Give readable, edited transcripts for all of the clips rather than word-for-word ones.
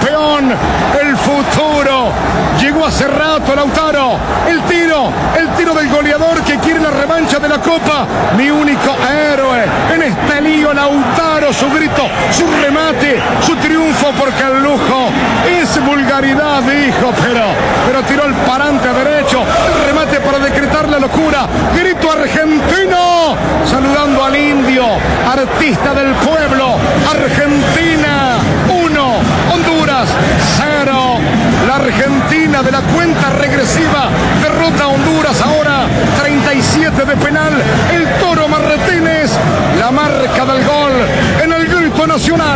campeón, el futuro. Llegó hace rato Lautaro. El tiro del goleador que quiere la revancha de la Copa. Mi único héroe en este lío, Lautaro. Su grito, su remate, su triunfo, porque el lujo es vulgaridad, dijo, pero tiró el parante derecho, el remate para decretar la locura. Grito argentino, saludando al indio, artista del pueblo. Argentina 1, Honduras 0. La Argentina de la cuenta regresiva derrota a Honduras ahora 37 de penal. El Toro Martínez, la marca del gol en el grito nacional.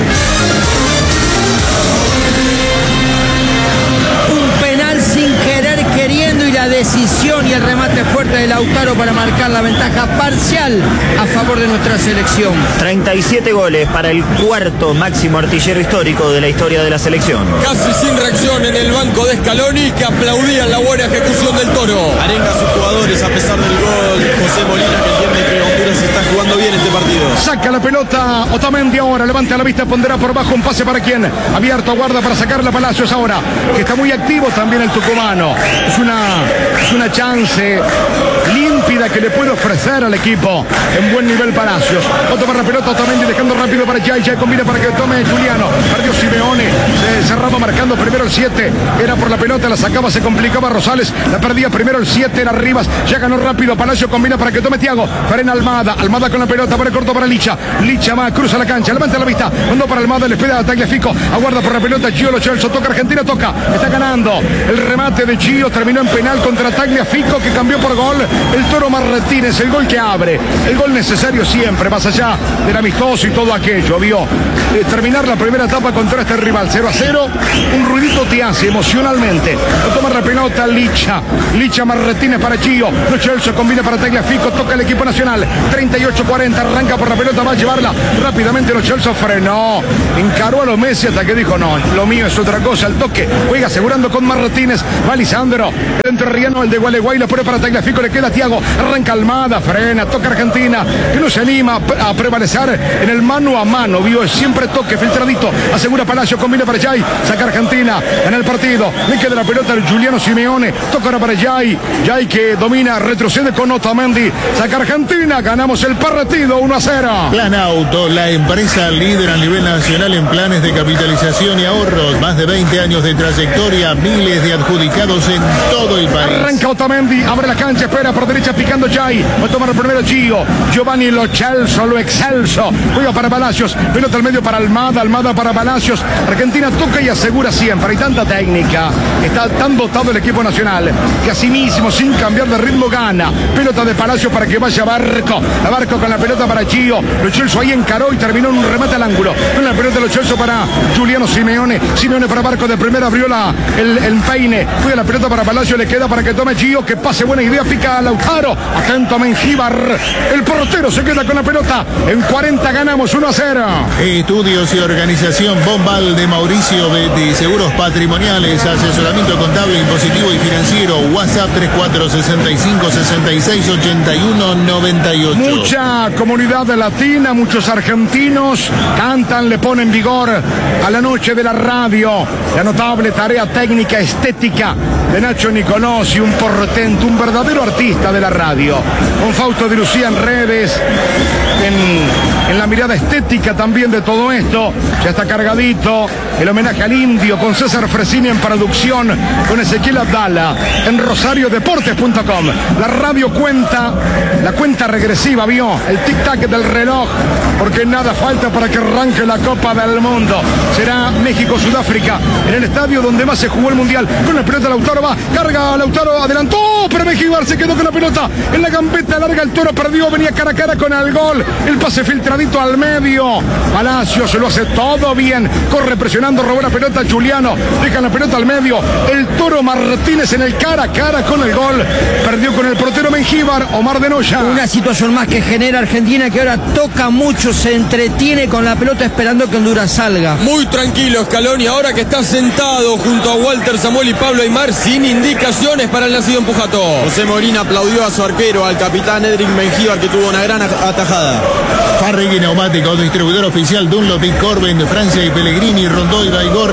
Un penal sin querer, queriendo, y la decisión y el remate fuerte de Lautaro para marcar la ventaja parcial a favor de nuestra selección. 37 goles para el cuarto máximo artillero histórico de la historia de la selección. Casi sin reacción en el banco de Scaloni, que aplaudían la buena ejecución del Toro. Arenga a sus jugadores a pesar del gol. José Molina, que entiende que Honduras está jugando bien este partido. Saca la pelota Otamendi ahora, levanta la vista, pondrá por bajo un pase para quien. Abierto, aguarda para sacarla Palacios ahora, que está muy activo también el tucumano. Es una chance límpida que le puede ofrecer al equipo en buen nivel Palacios. Va a tomar la pelota Otamendi, dejando rápido para Jai combina para que tome Juliano. Perdió Simeone, se cerraba marcando primero el 7, era por la pelota, la sacaba, se complicaba Rosales, la perdía primero el 7, era Rivas, ya ganó rápido Palacios, combina para que tome Thiago, frena Almada con la pelota, para el corto para Licha va, cruza la cancha, levanta la vista, mandó para Almada, le espera a Tagliafico, aguarda por la pelota Gio Lo Celso, toca Argentina, está ganando, el remate de Gio terminó en penal contra Tagliafico, que cambió por gol el Toro Martínez, el gol que abre, el gol necesario siempre, más allá del amistoso y todo aquello, vio terminar la primera etapa contra este rival, 0-0, un ruidito te hace emocionalmente, lo toma la pelota Licha Martínez para Gio, Lo Celso combina para Tagliafico, toca el equipo nacional, 38-40, arranca por la pelota, va a llevarla rápidamente. Lo Celso frenó, encaró a los Messi hasta que dijo no, lo mío es otra cosa, el toque, juega asegurando con Martínez, va Lisandro, el entrerriano, el de Gualeguay, la pone para Tagliafico, le queda Thiago, arranca Almada, frena, toca Argentina, que no se anima a prevalecer en el mano a mano, vio, siempre toque, filtradito, asegura Palacio, combina para Jai, saca Argentina en el partido, le queda la pelota al Juliano Simeone, toca ahora para Jai que domina, retrocede con Otamendi, saca Argentina, ganamos el partido 1-0. Plan Auto, la empresa líder a nivel nacional en planes de capitalización y ahorros, más de 20 años de trayectoria, miles de adjudicados en todo el país. Arranca Otamendi, abre la cancha, espera por derecha picando Jai, va a tomar el primero Gio, Giovanni Lo Celso, lo excelso, juega para Palacios, pelota al medio para Almada para Palacios, Argentina toca y asegura siempre, hay tanta técnica, está tan dotado el equipo nacional, que así mismo, sin cambiar de ritmo, gana, pelota de Palacios para que vaya Barco con la pelota para Gio, Lo Celso ahí encaró y terminó en un remate al ángulo, con la pelota Lo Celso para Juliano Simeone para Barco de primera, abrió el empeine, cuida la pelota para Palacio, le queda para que tome Gio, que pase, buena idea, pica a Lautaro, atento a Mengíbar, el portero se queda con la pelota, en 40 ganamos 1-0. Estudios y organización Bombal de Mauricio Betti, seguros patrimoniales, asesoramiento contable, impositivo y financiero, WhatsApp 3465 66 81 98. Mucha comunidad latina, muchos argentinos cantan, le ponen vigor a la noche de la radio, la notable tarea técnica estética de Nacho Nicolás, y un portento, un verdadero artista de la radio, con Fausto Di Lucía en redes, en la mirada estética también de todo esto. Ya está cargadito el homenaje al indio, con César Fresini en producción, con Ezequiel Abdala en rosariodeportes.com. La radio cuenta, la cuenta regresiva, vio el tic-tac del reloj, porque nada falta para que arranque la Copa del Mundo. Será México-Sudáfrica, en el estadio donde más se jugó el Mundial. Con la pelota Lautaro va, carga Lautaro, adelantó, pero Mengíbar se quedó con la pelota en la gambeta larga, el Toro perdió, venía cara a cara con el gol, el pase filtradito al medio, Palacio se lo hace todo bien, corre presionando, robó la pelota Juliano, deja la pelota al medio, el Toro Martínez en el cara a cara con el gol, perdió con el portero Mengíbar, Omar de Noya. Una situación más que genera Argentina, que ahora toca mucho, se entretiene con la pelota esperando que Honduras salga. Muy tranquilo Scaloni, ahora que está sentado junto a Walter Samuel y Pablo Aimar, sin indicaciones para el nacido en Pujato. José Molina aplaudió a su arquero, al capitán Edric Mengíbar, que tuvo una gran atajada. Farregui Neumáticos, distribuidor oficial Dunlop y Corben de Francia y Pellegrini, Rondó y Baigorria.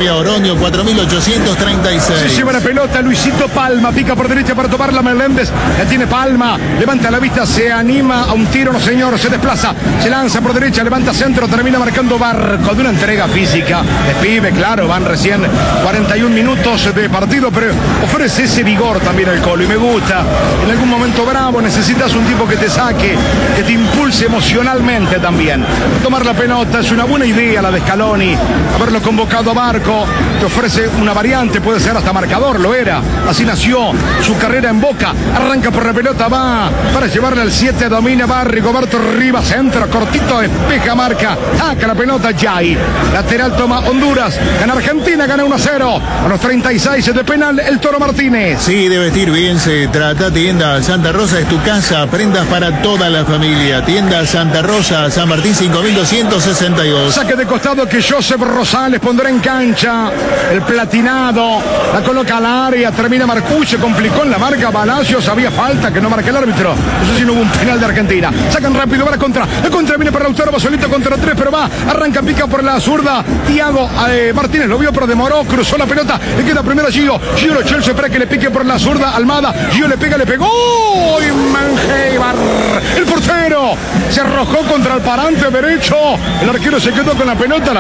Villa Oroño 4836. Se lleva la pelota Luisito Palma, pica por derecha para tomarla Meléndez, la tiene Palma, levanta la vista, se anima a un tiro, no señor, se desplaza, se lanza por derecha, levanta centro, termina marcando Barco de una entrega física de pibe, claro, van recién 41 minutos de partido, pero ofrece ese vigor también al Colo y me gusta. En algún momento bravo necesitas un tipo que te saque, que te impulse emocionalmente también. Tomar la pelota es una buena idea la de Scaloni, haberlo convocado a Barco, te ofrece una variante, puede ser hasta marcador, lo era, así nació su carrera en Boca, arranca por la pelota, va para llevarle al 7, domina, va Rigoberto Rivas, centro, cortito, despeja, marca, saca la pelota, Jai, lateral toma Honduras, gana Argentina, gana 1-0, a los 36 de penal, el Toro Martínez. Sí, de vestir bien se trata. Tienda Santa Rosa es tu casa, prendas para toda la familia. Tienda Santa Rosa, San Martín 5262. Saque de costado que Joseph Rosales pondrá en cancha, el platinado, la coloca al área, termina Marcucci, complicó en la marca, Palacios, había falta que no marque el árbitro, eso sí, no hubo un penal de Argentina, sacan rápido, va la contra viene para Lautaro, va solito contra 3, pero va, arranca, pica por la zurda, Thiago Martínez lo vio pero demoró, cruzó la pelota, le queda primero a Gio Lo Celso espera que le pique por la zurda, Almada, Gio le pega, le pegó, y Mangeibar, el portero, se arrojó contra el parante derecho, el arquero se quedó con la pelota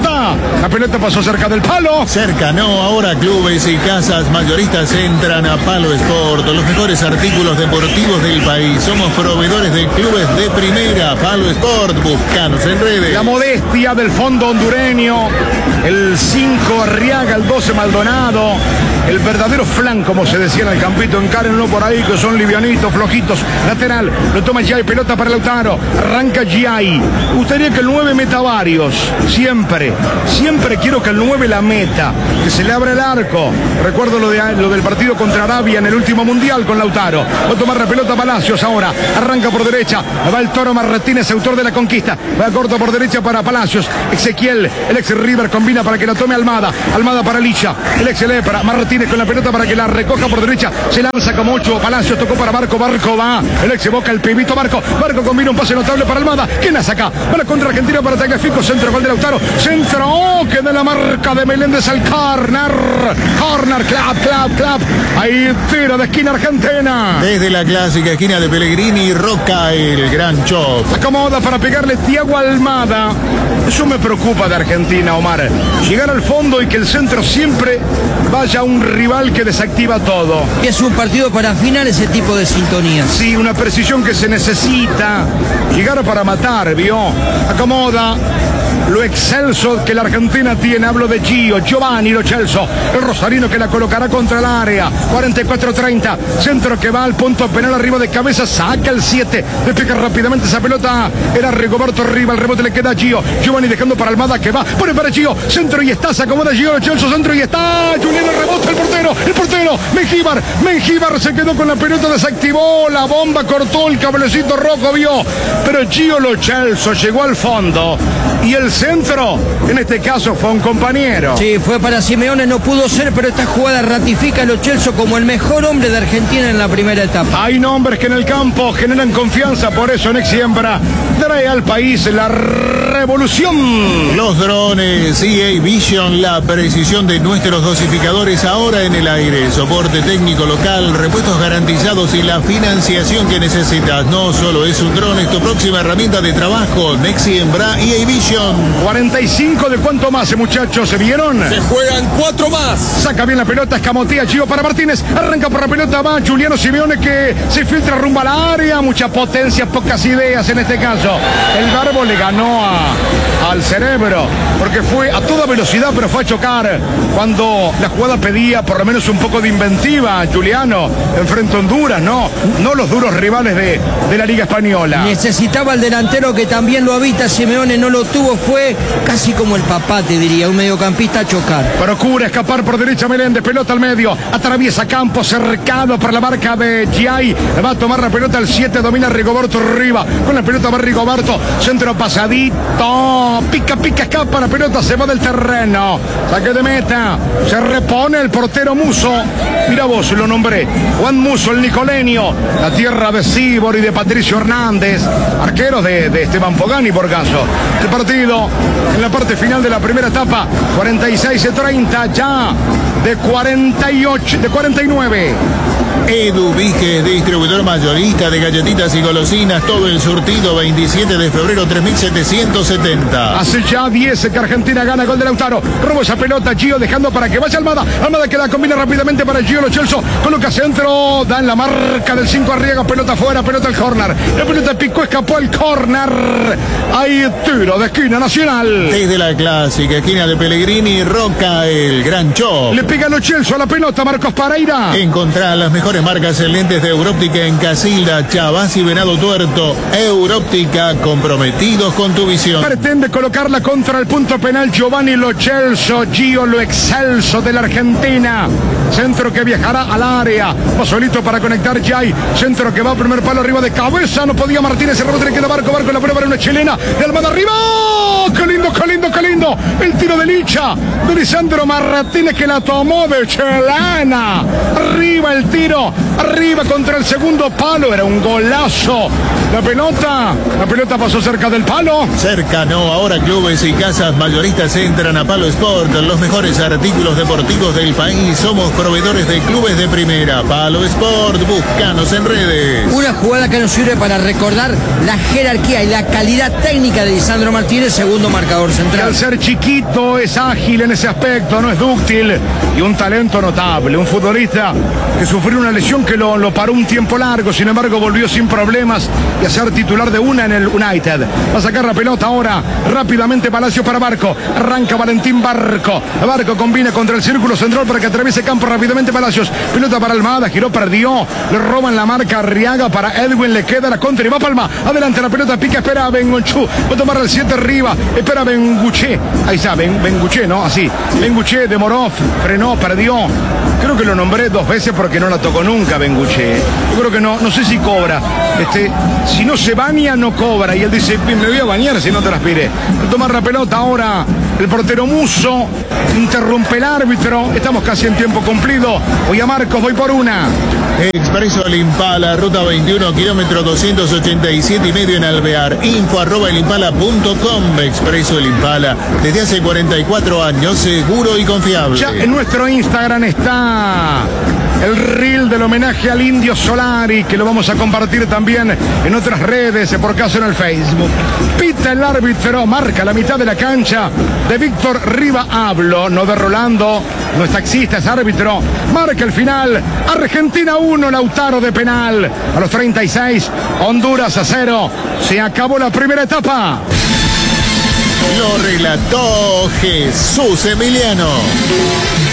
pasó cerca del palo. Cerca no, ahora clubes y casas mayoristas entran a Palo Sport, los mejores artículos deportivos del país. Somos proveedores de clubes de primera. Palo Sport, buscanos en redes. La modestia del fondo hondureño, el 5 Arriaga, el 12 Maldonado, el verdadero flan, como se decía en el campito, encárenlo por ahí que son livianitos, flojitos. Lateral, lo toma Giai, pelota para Lautaro, arranca Giai. Gustaría que el 9 meta varios, siempre quiero que el 9 la meta, que se le abra el arco. Recuerdo lo del partido contra Arabia en el último mundial con Lautaro. Va a tomar la pelota Palacios ahora, arranca por derecha, va el Toro Martínez, autor de la conquista, va corto por derecha para Palacios, Ezequiel, el ex River combina para que la tome Almada para Licha, el ex Lepra, Martínez con la pelota para que la recoja por derecha, se lanza como 8, Palacios tocó para Barco va, el ex Boca, el pibito Barco combina un pase notable para Almada, ¿quién la saca? Va la contra Argentina para Tagliafico, centro, gol de Lautaro, centro, que de la marca de Meléndez al corner, clap, ahí tira de esquina Argentina. Desde la clásica esquina de Pellegrini, Roca, el gran chop. Acomoda para pegarle Thiago Almada. Eso me preocupa de Argentina, Omar. Llegar al fondo y que el centro siempre vaya a un rival que desactiva todo. Es un partido para afinar ese tipo de sintonías. Sí, una precisión que se necesita. Llegar para matar, ¿vio? Acomoda. Lo excelso que la Argentina tiene, hablo de Giovanni Lo Celso, el rosarino que la colocará contra el área, 44-30, centro que va al punto penal arriba de cabeza, saca el 7, le pega rápidamente esa pelota, era Rigoberto Riva, el rebote le queda a Giovanni dejando para Almada que va, pone para Gio, centro y está, se acomoda Lo Celso, centro y está, Julián el rebote, el portero, Mengíbar se quedó con la pelota, desactivó la bomba, cortó el cablecito rojo, vio, pero Gio Lo Celso llegó al fondo y el centro, en este caso fue un compañero. Sí, fue para Simeone, no pudo ser, pero esta jugada ratifica a Lo Celso como el mejor hombre de Argentina en la primera etapa. Hay nombres que en el campo generan confianza, por eso Next siembra trae al país la revolución. Los drones EA Vision, la precisión de nuestros dosificadores ahora en el aire, soporte técnico local, repuestos garantizados y la financiación que necesitas. No solo es un dron, es tu próxima herramienta de trabajo. Next siembra EA Vision. 45 de cuánto más, muchachos, ¿se vieron? Se juegan 4 más. Saca bien la pelota, escamotea Gio para Martínez, arranca por la pelota, va Juliano Simeone que se filtra rumbo al área, mucha potencia, pocas ideas en este caso. El Garbo le ganó al cerebro, porque fue a toda velocidad, pero fue a chocar cuando la jugada pedía por lo menos un poco de inventiva. Juliano enfrente a Honduras, no los duros rivales de la Liga Española. Necesitaba el delantero que también lo habita, Simeone no lo tuvo, fue casi como el papá, te diría, un mediocampista a chocar. Procura escapar por derecha Meléndez, pelota al medio, atraviesa campo, cercado por la marca de Giai, va a tomar la pelota al 7, domina Rigoberto Riva, con la pelota va Rigoberto Coberto, centro pasadito, pica, escapa la pelota, se va del terreno, saque de meta, se repone el portero Musso, mira vos, lo nombré, Juan Musso, el nicoleño, la tierra de Sibor y de Patricio Hernández, arqueros de Esteban Pogani por caso. Este partido en la parte final de la primera etapa, 46-30, ya de 49. Edu Vige, distribuidor mayorista de galletitas y golosinas, todo el surtido, 27 de febrero, 3770. Hace ya 10 que Argentina gana, gol de Lautaro. Robo esa pelota, Gio dejando para que vaya Almada. Almada que la combina rápidamente para Gio Lo Celso. Coloca centro, da en la marca del 5 Arriaga, pelota fuera, pelota al córner. La pelota picó, escapó el córner. Hay tiro de esquina Nacional. Desde la clásica esquina de Pellegrini, Roca, el gran show. Le pega Lo Celso a la pelota, Marcos Pereira. Encontrá las mejores marcas en lentes de Európtica en Casilda, Chabás y Venado Tuerto. Európtica, comprometidos con tu visión. Pretende colocarla contra el punto penal Giovanni Lo Celso, Gio Lo Excelso de la Argentina. Centro que viajará al área. Va solito para conectar Jay. Centro que va a primer palo arriba de cabeza. No podía Martínez. El rebote le queda Barco. La prueba era una chilena. De Almada arriba. ¡Qué lindo, qué lindo, qué lindo! El tiro de Licha. De Lisandro Martínez que la tomó de chilena. Arriba el tiro. Arriba contra el segundo palo. Era un golazo. La pelota pasó cerca del palo. Cerca no. Ahora clubes y casas mayoristas entran a Palo Sport. Los mejores artículos deportivos del país. Somos proveedores de clubes de primera. Palo Sport, búscanos en redes. Una jugada que nos sirve para recordar la jerarquía y la calidad técnica de Lisandro Martínez, segundo marcador Que central. al ser chiquito es ágil en ese aspecto, no es dúctil y un talento notable. Un futbolista que sufrió una lesión que lo paró un tiempo largo, sin embargo volvió sin problemas y a ser titular de una en el United. Va a sacar la pelota ahora rápidamente Palacio para Barco. Arranca Valentín Barco. Barco combina contra el círculo central para que atraviese campo rápidamente Palacios. Pelota para Almada, giró, perdió. Le roban la marca Arriaga para Edwin, le queda la contra y va Palma. Adelante la pelota, pica, espera a Bengonchú. Va a tomar el 7 arriba, espera Benguché. Ahí está, Benguché, ¿no? Así. Benguché demoró, frenó, perdió. Creo que lo nombré 2 veces porque no la tocó nunca Benguché. Yo creo que no sé si cobra. Si no se baña, no cobra. Y él dice, me voy a bañar si no transpire. Va a tomar la pelota ahora el portero Musso. Interrumpe el árbitro. Estamos casi en tiempo cumplido. Voy a Marcos, voy por una. Expreso El Impala, ruta 21, kilómetro 287,5 en Alvear. info@elimpala.com. Expreso El Impala, desde hace 44 años, seguro y confiable. Ya en nuestro Instagram está el reel del homenaje al Indio Solari, que lo vamos a compartir también en otras redes, por caso en el Facebook. Pita el árbitro, marca la mitad de la cancha de Víctor Riva Hablo, no de Rolando, no es taxista, es árbitro. Marca el final, Argentina 1, Lautaro de penal. A los 36, Honduras 0. Se acabó la primera etapa. Lo relató Jesús Emiliano.